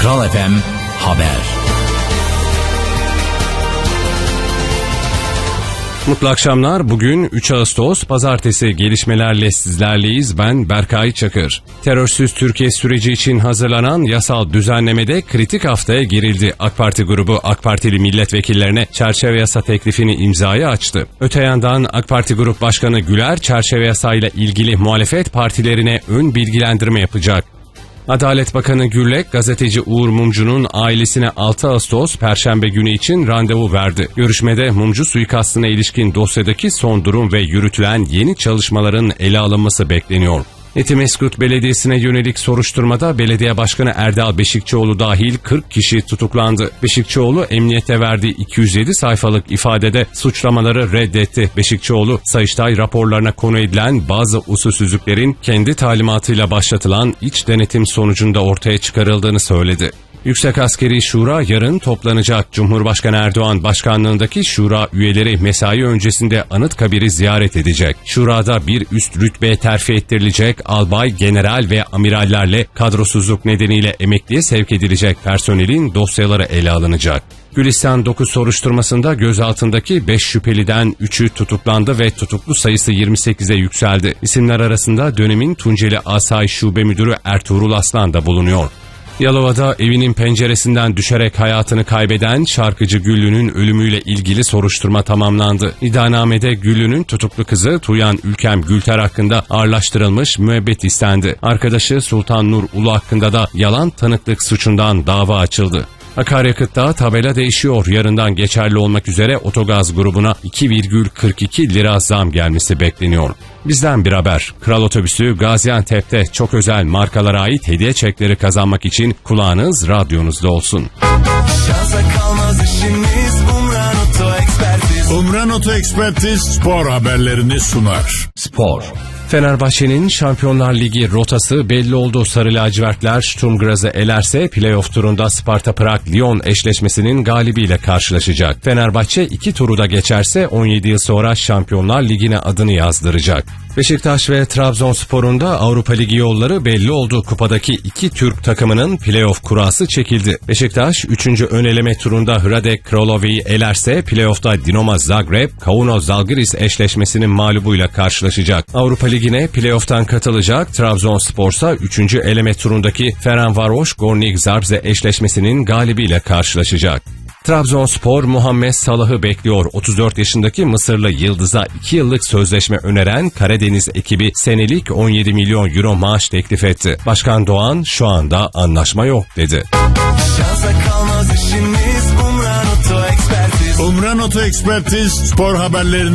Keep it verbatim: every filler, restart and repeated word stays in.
Kral F M Haber. Mutlu akşamlar. Bugün üç Ağustos Pazartesi, gelişmelerle sizlerleyiz. Ben Berkay Çakır. Terörsüz Türkiye süreci için hazırlanan yasal düzenlemede kritik haftaya girildi. AK Parti grubu AK Partili milletvekillerine çerçeve yasa teklifini imzaya açtı. Öte yandan AK Parti Grup Başkanı Güler çerçeve yasayla ilgili muhalefet partilerine ön bilgilendirme yapacak. Adalet Bakanı Gürlek, gazeteci Uğur Mumcu'nun ailesine altı Ağustos Perşembe günü için randevu verdi. Görüşmede Mumcu suikastına ilişkin dosyadaki son durum ve yürütülen yeni çalışmaların ele alınması bekleniyor. Etimeskut Belediyesi'ne yönelik soruşturmada belediye başkanı Erdal Beşikçioğlu dahil kırk kişi tutuklandı. Beşikçioğlu emniyete verdiği iki yüz yedi sayfalık ifadede suçlamaları reddetti. Beşikçioğlu, Sayıştay raporlarına konu edilen bazı usulsüzlüklerin kendi talimatıyla başlatılan iç denetim sonucunda ortaya çıkarıldığını söyledi. Yüksek Askeri Şura yarın toplanacak. Cumhurbaşkanı Erdoğan başkanlığındaki şura üyeleri mesai öncesinde Anıtkabir'i ziyaret edecek. Şurada bir üst rütbeye terfi ettirilecek albay, general ve amirallerle kadrosuzluk nedeniyle emekliye sevk edilecek personelin dosyaları ele alınacak. Gülistan dokuz soruşturmasında gözaltındaki beş şüpheliden üçü tutuklandı ve tutuklu sayısı yirmi sekize yükseldi. İsimler arasında dönemin Tunceli Asayiş Şube Müdürü Ertuğrul Aslan da bulunuyor. Yalova'da evinin penceresinden düşerek hayatını kaybeden şarkıcı Güllü'nün ölümüyle ilgili soruşturma tamamlandı. İddianamede Güllü'nün tutuklu kızı Tuyan Ülkem Gülter hakkında ağırlaştırılmış müebbet istendi. Arkadaşı Sultan Nur Ulu hakkında da yalan tanıklık suçundan dava açıldı. Akaryakıtta tabela değişiyor. Yarından geçerli olmak üzere Otogaz grubuna iki virgül kırk iki lira zam gelmesi bekleniyor. Bizden bir haber. Kral Otobüsü Gaziantep'te çok özel markalara ait hediye çekleri kazanmak için kulağınız radyonuzda olsun. Umran Oto Ekspertiz spor haberlerini sunar. Spor. Fenerbahçe'nin Şampiyonlar Ligi rotası belli oldu. Sarı lacivertler Sturm Graz'ı elerse playoff turunda Sparta Prag-Lyon eşleşmesinin galibiyle karşılaşacak. Fenerbahçe iki turu da geçerse on yedi yıl sonra Şampiyonlar Ligi'ne adını yazdıracak. Beşiktaş ve Trabzonspor'un da Avrupa Ligi yolları belli oldu. Kupadaki iki Türk takımının playoff kurası çekildi. Beşiktaş üçüncü ön eleme turunda Hradec Kralovi'yi elerse playoff'ta Dinamo Zagreb, Kauno Zalgiris eşleşmesinin mağlubuyla karşılaşacak. Avrupa Ligi'ne playoff'tan katılacak Trabzonspor'sa üçüncü eleme turundaki Ferencvaros Gornik Zabrze eşleşmesinin galibiyle karşılaşacak. Trabzonspor Muhammed Salah'ı bekliyor. otuz dört yaşındaki Mısırlı yıldıza iki yıllık sözleşme öneren Karadeniz ekibi senelik on yedi milyon euro maaş teklif etti. Başkan Doğan şu anda anlaşma yok dedi. Umran Oto Ekspertiz spor haberlerini